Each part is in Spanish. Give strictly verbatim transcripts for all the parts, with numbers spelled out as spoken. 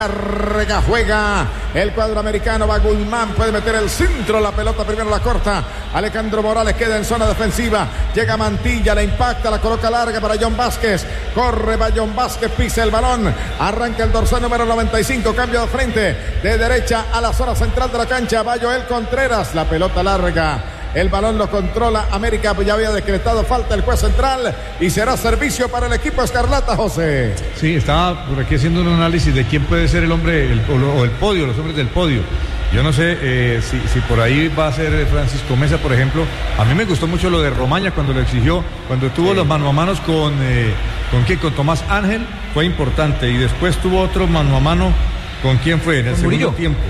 Larga juega el cuadro americano, va Guzmán, puede meter el centro, la pelota primero la corta, Alejandro Morales queda en zona defensiva, llega Mantilla, la impacta, la coloca larga para John Vázquez, corre va John Vázquez, pisa el balón, arranca el dorsal número noventa y cinco, cambio de frente, de derecha a la zona central de la cancha, va Joel Contreras, la pelota larga. El balón lo controla América, ya había decretado falta el juez central y será servicio para el equipo escarlata, José. Sí, estaba por aquí haciendo un análisis de quién puede ser el hombre el, o, o el podio, los hombres del podio. Yo no sé eh, si, si por ahí va a ser Francisco Mesa, por ejemplo. A mí me gustó mucho lo de Romaña cuando lo exigió, cuando tuvo sí. los mano a manos con, eh, ¿con quién? Con Tomás Ángel, fue importante. Y después tuvo otro mano a mano, ¿con quién fue? En el segundo Murillo. tiempo.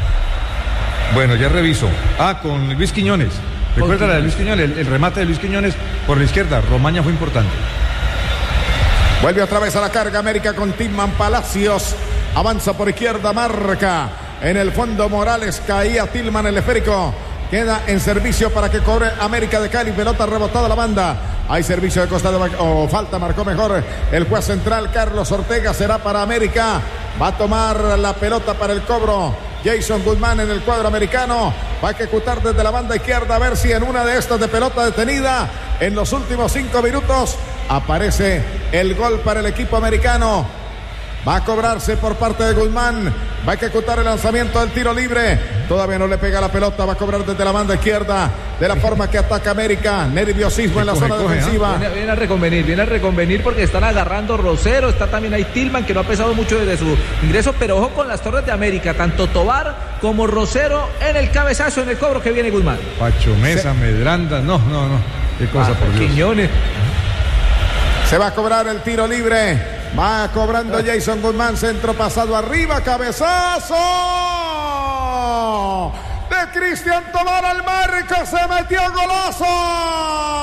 Bueno, ya reviso. Ah, con Luis Quiñones. Recuerda la de Luis Quiñones, el, el remate de Luis Quiñones por la izquierda. Romaña fue importante. Vuelve otra vez a la carga América con Tilman Palacios. Avanza por izquierda, marca. En el fondo Morales, caía Tilman, el esférico. Queda en servicio para que cobre América de Cali. Pelota rebotada a la banda. Hay servicio de costado o oh, falta, marcó mejor el juez central Carlos Ortega. Será para América. Va a tomar la pelota para el cobro Jason Guzmán en el cuadro americano. Va a ejecutar desde la banda izquierda a ver si en una de estas de pelota detenida en los últimos cinco minutos aparece el gol para el equipo americano. Va a cobrarse por parte de Guzmán. Va a ejecutar el lanzamiento del tiro libre. Todavía no le pega la pelota. Va a cobrar desde la banda izquierda. De la forma que ataca América. Nerviosismo en la coge, zona coge, defensiva. ¿no? Viene, viene a reconvenir, viene a reconvenir porque están agarrando Rosero. Está también ahí Tilman, que no ha pesado mucho desde su ingreso. Pero ojo con las torres de América. Tanto Tobar como Rosero en el cabezazo, en el cobro que viene Guzmán. Pacho Mesa, Se... Medranda. No, no, no. Qué cosa, ah, por Dios. Quiñones. Se va a cobrar el tiro libre. Va cobrando Jason Guzmán, centro pasado arriba, cabezazo de Cristian Tobar al marco, se metió golazo.